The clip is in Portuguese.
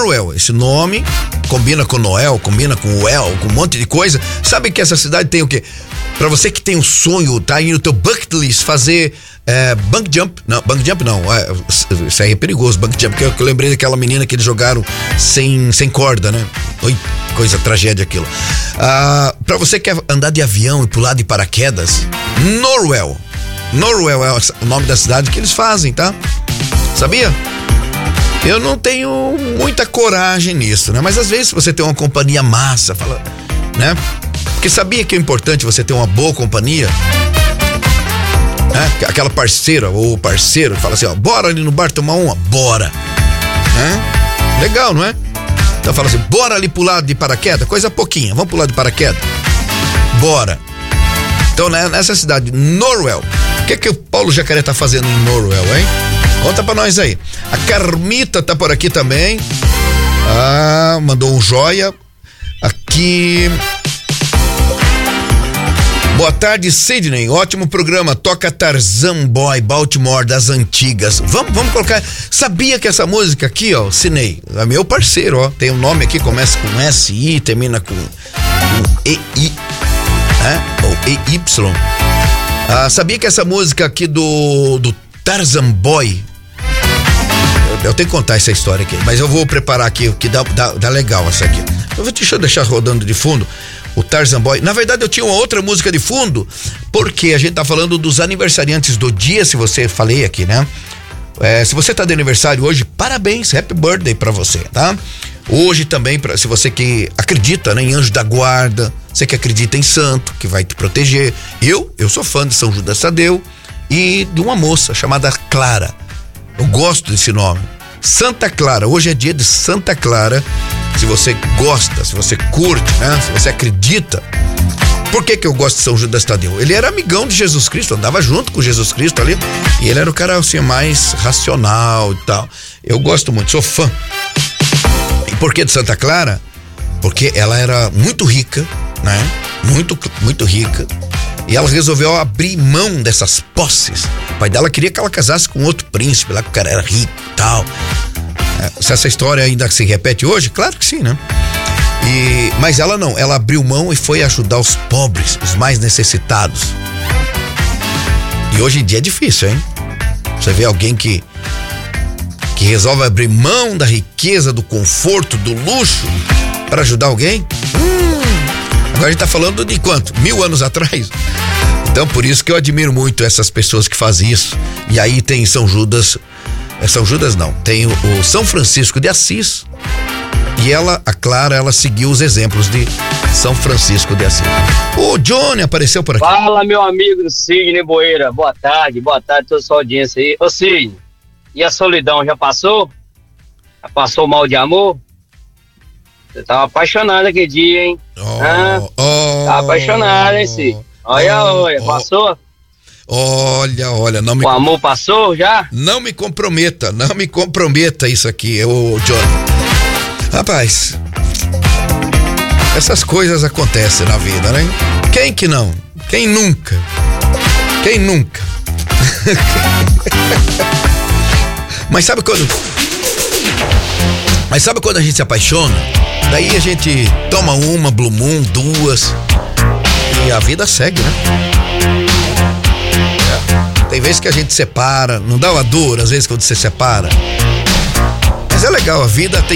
Norwell, esse nome combina com Noel, combina com Well, com um monte de coisa. Sabe que essa cidade tem o quê? Pra você que tem um sonho, tá aí no teu bucket list, fazer bungee jump. Não, bungee jump não. Isso aí é perigoso, bungee jump, porque eu lembrei daquela menina que eles jogaram sem corda, né? Oi, coisa tragédia aquilo. Pra você que quer andar de avião e pular de paraquedas, Norwell é o nome da cidade que eles fazem, tá? Sabia? Eu não tenho muita coragem nisso, né? Mas às vezes você tem uma companhia massa, fala, né? Porque sabia que é importante você ter uma boa companhia? Aquela parceira ou parceiro fala assim, ó, bora ali no bar tomar uma, bora. Legal, não é? Então fala assim, bora ali pular de paraquedas, coisa pouquinha, vamos pular de paraquedas? Bora. Então, né, nessa cidade, Norwell, o que o Paulo Jacaré tá fazendo em Norwell, hein? Conta pra nós aí. A Carmita tá por aqui também. Mandou um joia. Aqui. Boa tarde, Sidney. Ótimo programa. Toca Tarzan Boy, Baltimore das antigas. Vamos colocar. Sabia que essa música aqui, ó, Sidney, é meu parceiro, ó. Tem um nome aqui, começa com S-I, termina com E-I, ou E-Y. Sabia que essa música aqui do Tarzan Boy, eu tenho que contar essa história aqui, mas eu vou preparar aqui, que dá legal essa aqui. Deixa eu deixar rodando de fundo o Tarzan Boy. Na verdade, eu tinha uma outra música de fundo, porque a gente tá falando dos aniversariantes do dia, se você falei aqui, né? Se você tá de aniversário hoje, parabéns, happy birthday pra você, tá? Hoje também, se você que acredita, né, em anjo da guarda, você que acredita em santo, que vai te proteger. Eu sou fã de São Judas Tadeu e de uma moça chamada Clara. Eu gosto desse nome. Santa Clara, hoje é dia de Santa Clara. Se você gosta, se você curte, né? Se você acredita. Por que eu gosto de São Judas Tadeu? Ele era amigão de Jesus Cristo, andava junto com Jesus Cristo ali. E ele era o cara assim mais racional e tal. Eu gosto muito, sou fã. E por que de Santa Clara? Porque ela era muito rica, né? Muito rica. E ela resolveu abrir mão dessas posses. O pai dela queria que ela casasse com outro príncipe lá, que o cara era rico e tal. Se essa história ainda se repete hoje, claro que sim, né? Mas ela não, ela abriu mão e foi ajudar os pobres, os mais necessitados. E hoje em dia é difícil, hein? Você vê alguém que resolve abrir mão da riqueza, do conforto, do luxo para ajudar alguém. Agora a gente tá falando de quanto? 1000 anos atrás? Então por isso que eu admiro muito essas pessoas que fazem isso. E aí tem São Judas não, tem o São Francisco de Assis. E a Clara, ela seguiu os exemplos de São Francisco de Assis. O Johnny apareceu por aqui. Fala, meu amigo Sidney Boeira, boa tarde toda a sua audiência aí. Ô Sidney, e a solidão já passou? Já passou o mal de amor? Você tava apaixonado aquele dia, hein? Tava apaixonado, hein, Sidney? Olha, passou? Olha, não me... O amor passou já? Não me comprometa isso aqui, ô Johnny. Rapaz, essas coisas acontecem na vida, né? Quem que não? Quem nunca? Mas sabe quando a gente se apaixona? Daí a gente toma uma Blue Moon, 2 e a vida segue, né? Tem vezes que a gente separa, não dá uma dor às vezes quando você separa. Mas é legal, a vida tem